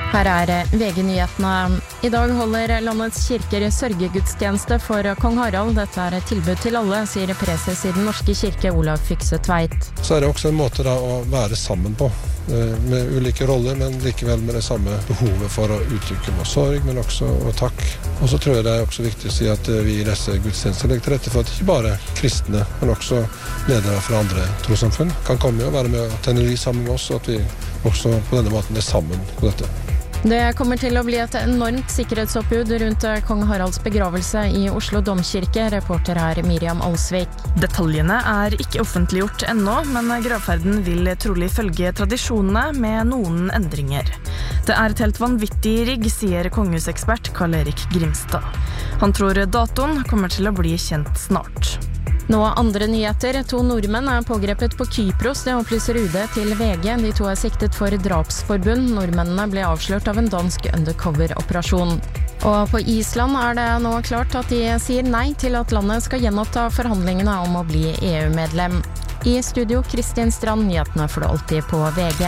Her VG-nyhetene. I dag holder landets kirker sørgegudstjeneste for kong Harald. Dette et tilbud til alle, sier preses i Den norske kirke, Olav Fykse Tveit. Så det også en måte da å være sammen på, med ulike roller, men likevel med det samme behovet for å uttrykke vår sorg, men også og takk. Og så tror jeg det også viktig å si at vi i disse gudstjenester legger til rette for at ikke bare kristne, men også ledere fra andre trossamfunn kan komme og være med og tenne lys sammen med oss, og at vi også på denne måten sammen på dette. Det kommer til å bli et enormt sikkerhetsoppbud rundt kong Haralds begravelse i Oslo Domkirke. Reporter Miriam Alsvik. Detaljene ikke offentliggjort ennå, men gravferden vil trolig følge tradisjonene med noen endringer. Det et helt vanvittig rigg, sier kongehusekspert Karl-Erik Grimstad. Han tror datoen kommer til å bli kjent snart. Nå andre nyheter. 2 nordmenn pågrepet på Kypros, det opplyser UD til VG. De 2 siktet for drapsforbund. Nordmennene ble avslørt av en dansk undercover-operasjon. Og på Island det nå klart at de sier nei til at landet skal gjenoppta forhandlingene om å bli EU-medlem. I studio Kristin Strand, nyhetene får du alltid på VG.